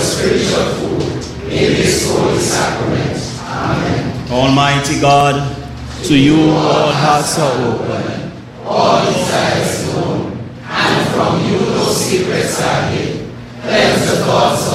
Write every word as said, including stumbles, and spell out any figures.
spiritual food in this holy sacrament. Amen. Almighty God, to you all hearts are open, All desires known, and from you no secrets are hid. Cleanse the thoughts of